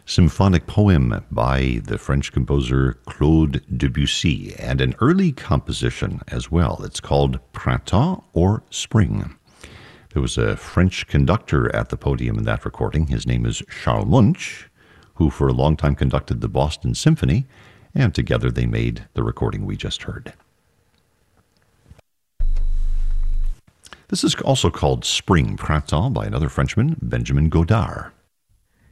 Symphonic poem by the French composer Claude Debussy, and an early composition as well. It's called Printemps or Spring. There was a French conductor at the podium in that recording. His name is Charles Munch, who for a long time conducted the Boston Symphony, and together they made the recording we just heard. This is also called Spring, Printemps, by another Frenchman, Benjamin Godard.